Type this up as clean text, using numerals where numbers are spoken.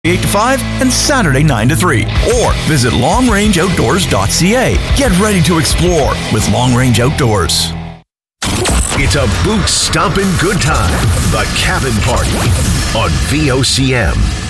8 to 5 and Saturday 9 to 3. Or visit longrangeoutdoors.ca. Get ready to explore with Long Range Outdoors. It's a boot stomping good time. The Cabin Party on VOCM.